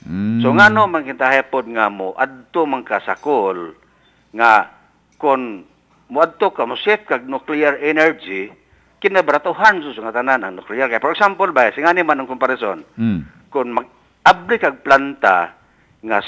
So ngano man kitahipod nga mo adto man ka sa coal nga kon moadto ka mo set kag nuclear energy kinabratuhan sa nga tanan ang nuclear kay for example ba singani man ang comparison kung mag-abri kag planta nga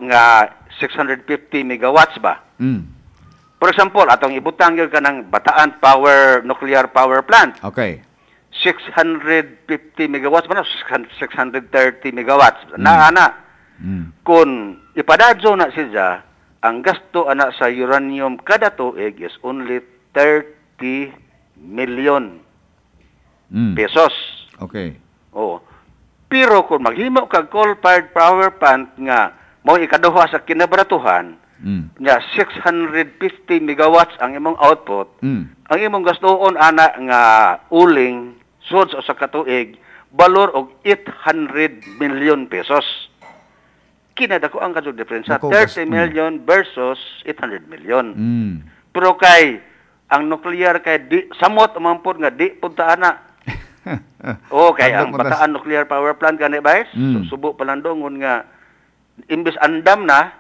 650 megawatts ba for example atong ibutang gyud kanang Bataan nuclear power plant Okay. 650 megawatts ba na 630 megawatts na kung ipadadyo na siya ang gasto ana sa uranium kada tuig is only 30 million pesos. Okay. Oh. Pero kung maghimo kag coal-fired power plant nga mo ikaduha sa kinabratuhan nga 650 megawatts ang imong output, ang imong gastoon ana nga uling sud sa katuig balor og 800 million pesos. Kinadako ang kadto diferensya 30 million versus 800 million. Pero kay ang nuclear kay di samot umampod nga di punta ana. Okay, ang Bataan nuclear power plant gani ba? Subo palandongon nga imbes andam na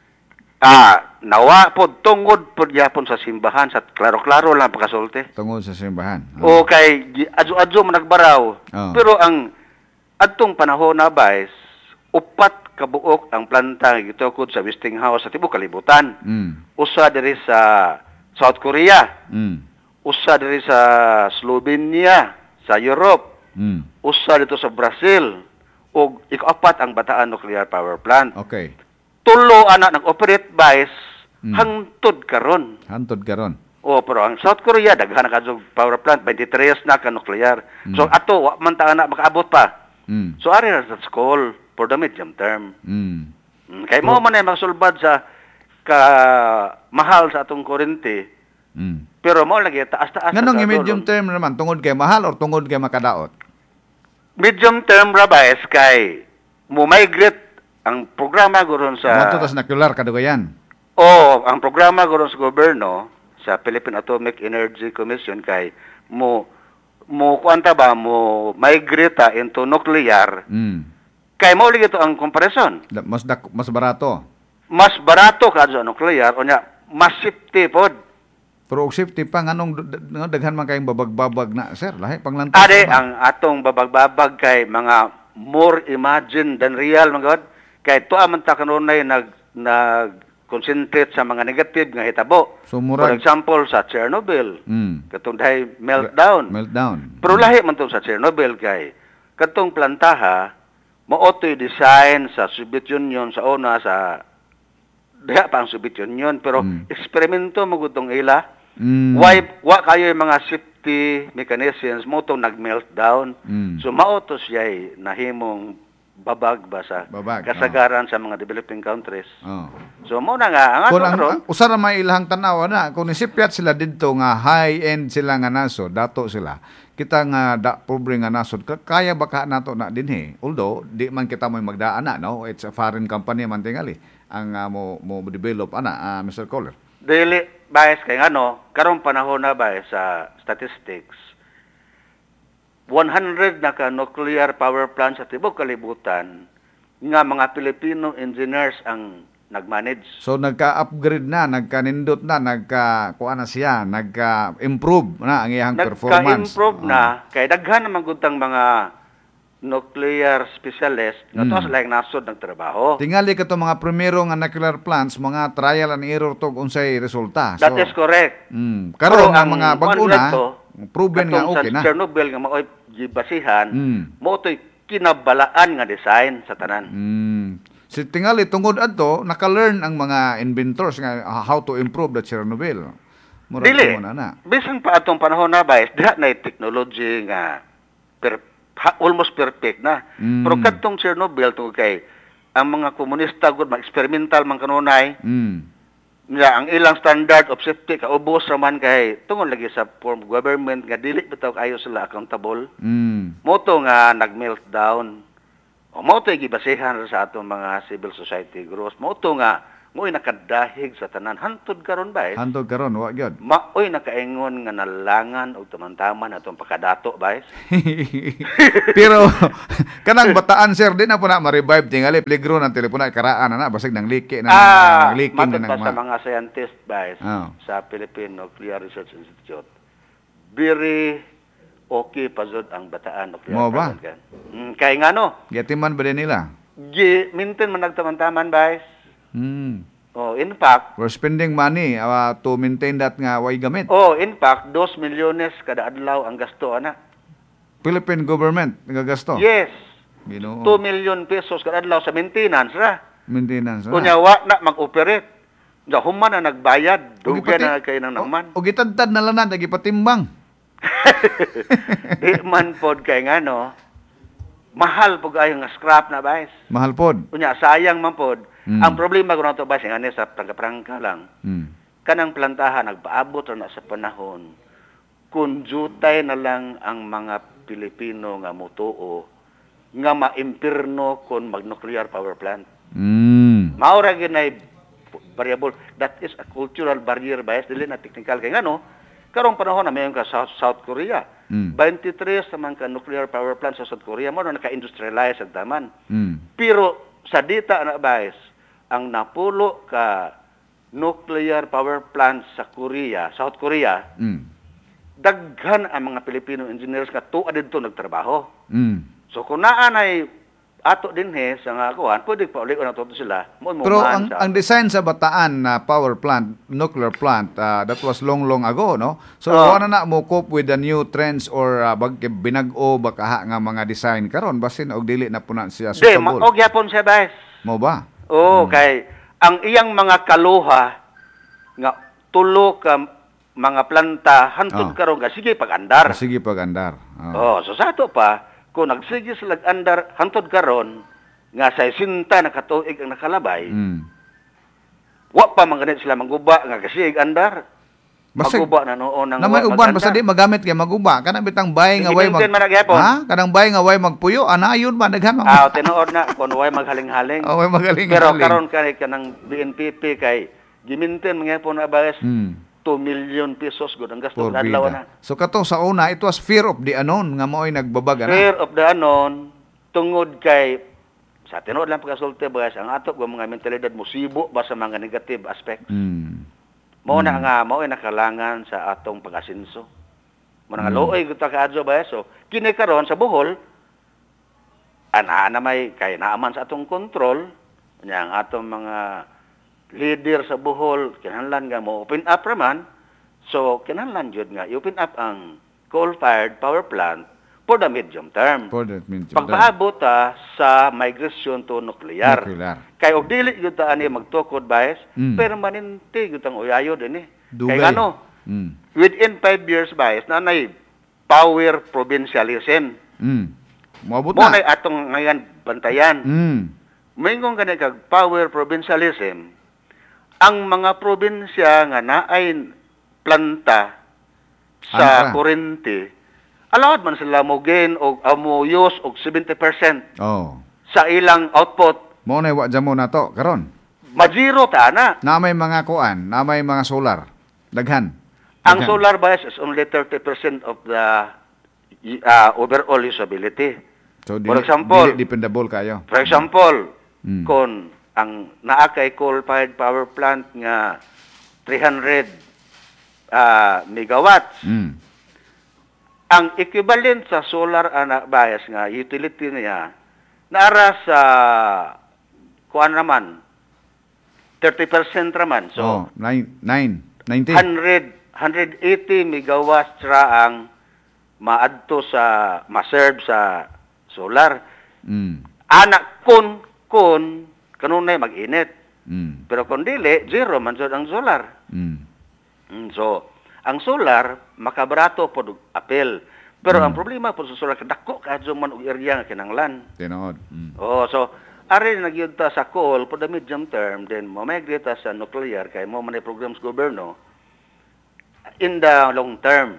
nawa pod tungod pod gyapon sa simbahan sa klaro-klaro lang pagkasulti. Tungod sa simbahan. Okay, adyo man nagbaraw. Pero ang adtong panahon na ba upat kabuok ang planta gitukod sa Westinghouse sa tibuok kalibutan. Usa diri sa South Korea. Usa diri sa Slovenia, sa Europe. Usa dito sa Brazil. Ug ikapat ang Bataan nuclear power plant. Okay. Tulo ana nag-operate bias hangtod karon. Hangtod karon. Pero ang South Korea daghan na kadto power plant 23 na ka nuclear. So ato wa man ta ana makaabot pa. So ari na sa school for the medium term. Kay mo man ay magsulbad sa mahal sa atong kuryente. Pero mo lagi taas-taas. Nganong medium term naman tungod kay mahal or tungod kay makadaot? Medium term rabais kay mo migrate ang programa guron sa Moto tas nuclear kadugayan. Ang programa guron sa gobyerno sa Philippine Atomic Energy Commission kay mo kuanta ba mo migrate into nuclear. Kay mo lagi ito ang comparison. Mas barato. Mas barato ka sa nuclear o nya mas safety pod. Pero og safety pa nganong daghan man kayong babag-babag na sir, lahi panglantas. Ang atong babag-babag kay mga more imagine than real mga kay tuwa man ta kanunay nag-concentrate sa mga negative nga hitabo. So, for example sa Chernobyl. Katong dahay meltdown. Pero lahi man to sa Chernobyl kay katong plantaha maotoy design sa Soviet Union sa una sa diha pa ang Soviet Union pero eksperimento magutong ila. Wa kayo yung mga safety mechanisms mo itong nag-meltdown. So maoto siya nahimong babag ba sa kasagaran sa mga developing countries. So mo na nga ang ato karon usara may ilahang tanaw na kung nisipyat sila didto nga high-end sila nga naso, dato sila. Kita nga pobre nga nasod kaya baka nato na dinhi. Although di man kita mo magdaan na no, it's a foreign company man tingali ang mo develop ana Mr. Kohler. Dili bias kay ngano karong panahon na ba sa statistics 100 na ka nuclear power plant sa tibuok kalibutan nga mga Filipino engineers ang nag-manage. So nagka-upgrade na, nagka-nindot na, kuha na siya, nagka-improve na ang iyang performance. Nagka-improve na, kay daghan naman gutang mga nuclear specialist nga to like nasod ng trabaho. Tingali ka to mga primero nga nuclear plants, mga trial and error to unsay resulta. That is correct. Karon ang mga bag-una proven nga okay na. Sa Chernobyl nga maoy gibasihan, mo to'y kinabalaan nga design sa tanan. Si tingali tungod adto naka-learn ang mga inventors nga how to improve the Chernobyl. Dili. Bisan pa atong panahon na ba, diha na technology nga almost perfect na. Pero kadtong Chernobyl tungod kay ang mga komunista gud ma-experimental man kanunay. Ang ilang standard of safety kaubos raman kay tungod lagi sa form government nga dili bitaw kayo sila accountable. Moto nga nag-meltdown. O moto gibasihan sa atong mga civil society groups. Moto nga Mo'y nakadahig sa tanan. Hantod karon ba? Hantod karon, wa gyud. Maoy nakaingon nga nalangan og taman-taman atong pakadato ba? Pero kanang bataan sir di na po na ma-revive tingali peligro ng telepono karaan na basig nang liki na leaking na nang sa mga scientist ba sa Philippine Nuclear Research Institute. Very okay pa jud ang bataan nuclear power plant. Kay ngano? Gatiman ba din nila? Minten man nagtaman-taman ba? In fact, we're spending money to maintain that nga way gamit. In fact, 2 milyones kada adlaw ang gasto ana. Philippine government nagagasto. Yes. Ginoo. 2 million pesos kada adlaw sa maintenance ra. Maintenance ra. Kunya wa na mag-operate. Da human na nagbayad, dugay na kay nang naman. O gitadtad na lang na gipatimbang. Di man pod kay ngano. Mahal po kayo nga scrap na bais. Mahal pod. Unya, sayang man pod. Ang problema ko na ito bais, nga sa prangka-prangka lang. Kanang plantahan, nagpaabot na sa panahon, kung jutay na lang ang mga Pilipino nga mutuo, nga maimpirno kung mag-nuclear power plant. Maura ginay variable. That is a cultural barrier bais. Dili na technical. Kaya nga no, karong panahon na mayon ka sa South Korea. 23 sa mga nuclear power plant sa South Korea mo na naka-industrialize ang taman. Pero sa dita na bais, ang napulo ka nuclear power plant sa Korea, South Korea, daghan ang mga Filipino engineers nga tuwa dito nagtrabaho. So kung naan ay ato din sa nga kuan, pwede pa ulit na toto sila. Pero ang design sa Bataan na power plant, nuclear plant, that was long ago, no? So wala na mo cope with the new trends or binag-o baka nga mga design karon basin og dili na puna siya suitable. Og yapon siya bas. Mo ba? Kay ang iyang mga kaluha nga tulo ka mga planta hantod karon nga sige pag-andar. Sige pag-andar. So sa ato pa kung nagsige sila andar hantod karon nga sa sinta na katuig ang nakalabay. Wa pa man ganit sila maguba nga kasi andar. Maguba na noon ang may uban basta di magamit kay maguba kana bitang bay nga way kanang bay nga way magpuyo anayon ba daghan man. Tinuod na kun way maghaling-haling. Way maghaling-haling. Pero karon kanang BNPP kay giminten mga po na bayas 2 million pesos gud ang gasto adlaw na. So kato sa una it was fear of the unknown nga mo'y nagbabag ana. Fear of the unknown tungod kay sa tinuod lang pagkasulti bayas ang ato mga mentalidad musibo ba sa mga negative aspects. Mao na nga mao ay nakalangan sa atong pag-asenso. Mo nga looy gud ta kaadto bayas so kini karon sa Bohol ana na may kay naaman sa atong kontrol nya ang atong mga leader sa Bohol, kinahanglan nga mo open up raman. So, kinahanglan jud nga i-open up ang coal-fired power plant for the medium term. Pagpaabot sa migration to nuclear. Kay og dili jud ta ani magtukod bias, permanente jud ang uyayo dinhi. Kay ano? Within 5 years bias na nay power provincialism. Moabot na. Mo nay atong ngayon bantayan. Mayingon gani kag power provincialism. Ang mga probinsya nga naay planta sa kurente, allowed man sila mo gain og use og 70% sa ilang output. Mo na wa jamo na to karon. Majiro ta na. Na may mga kuan, na may mga solar. Daghan. Ang solar bias is only 30% of the overall usability. So, for example, dependable kayo. For example, kung ang naakay coal-fired power plant nga 300 megawatts. Ang equivalent sa solar bias nga utility niya naara sa kuan raman 30% raman. So 90 180 megawatts ra ang maadto sa ma-serve sa solar. Anak kun kanunay mag-init. Pero kung dili, zero man jud ang solar. So, ang solar makabrato pod apel. Pero ang problema po sa solar kadako kadto man og area nga kinahanglan. Tinuod. So ari nagyud ta sa coal for the medium term, then migrate ta sa nuclear kay mo man programs gobyerno in the long term.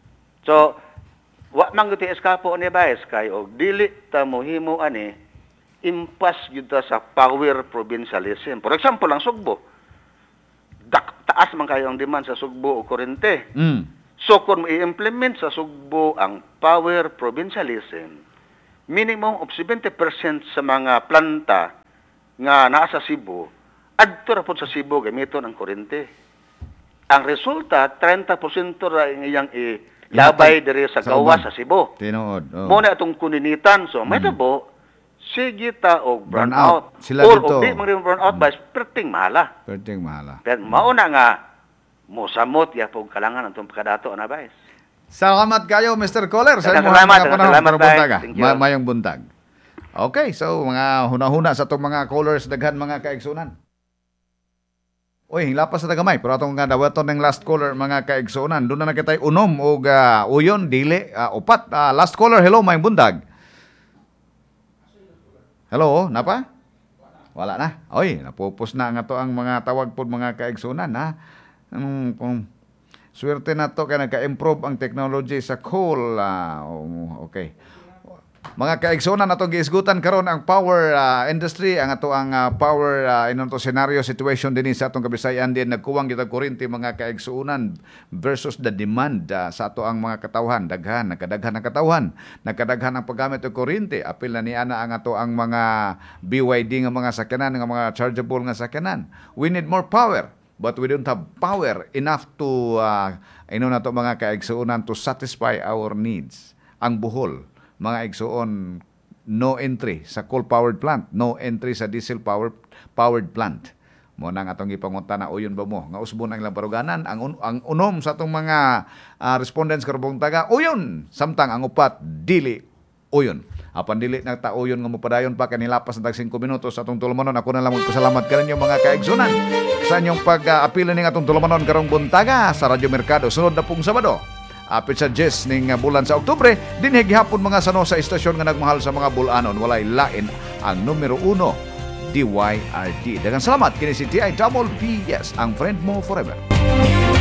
So wa man gyud eskapo ni bayes kay og dili ta mohimo ani impas gyud ta sa power provincialism. For example, ang Sugbo, taas man kayo ang demand sa Sugbo o kuryente. So kung i-implement sa Sugbo ang power provincialism, minimum of 70% sa mga planta nga naa sa Cebu, adto ra pod sa Cebu gamiton ang kuryente. Ang resulta 30% ra iyang ilabay diri sa gawas sa Cebu. Tinuod. Mo na atong kuninitan, so may tabo sige ta og burnout. Sila or dito. di man burnout ba perting mahala. Perting mahala. Pero mauna nga mosamot ya pog kalangan atong pagkadato na ba. Salamat kayo, Mr. Caller, sa imong Salamat, mga panahon salamat, para buntaga. Thank you. Mayong buntag. Okay, so mga huna-huna sa itong mga callers, daghan mga kaigsunan. Uy, lapas sa tagamay, pero atong nga dawaton ng last caller, mga kaigsunan. Doon na nakitay unom o uyon, dili, upat. Last caller, hello, mayong buntag. Hello, napa? Wala na. Oy, napupos na nga to ang mga tawag po mga kaigsunan, ha? Swerte na to kaya nagka-improve ang technology sa coal. Okay. Mga kaigsunan atong giisgutan karon ang power industry, ang ato ang power inong to scenario situation din sa atong Kabisayan din nagkuwang kita kuryente mga kaigsunan versus the demand sa ato ang mga katawhan, nakadaghan ang katawhan, nakadaghan ang paggamit og kuryente, apil na niana ang ato ang mga BYD nga mga sakyanan, nga mga chargeable nga sakyanan. We need more power. But we don't have power enough to, na to mga kaigsuunan to satisfy our needs. Ang Bohol, mga igsuon, no entry sa coal-powered plant, no entry sa diesel-powered plant. Mo nang atong ipangunta na uyon ba mo? Nga usbon ang labaruganan, ang unom sa atong mga respondents karubong taga, uyon! Samtang ang upat, dili uyon. Apan dili na ta uyon nga mopadayon pa kanilapas na tag 5 minutos atong tulumanon. Ako na lang magpasalamat kaninyo mga kaigsunan sa inyong pag-apil ning atong tulumanon karong buntaga sa Radyo Mercado. Sunod na pong Sabado, apit sa 10 ning bulan sa Oktubre, dinhi gihapon mga sano sa istasyon nga nagmahal sa mga bulanon. Walay lain ang numero 1, DYRD. Daghang salamat kini si TIWPS, ang friend mo forever.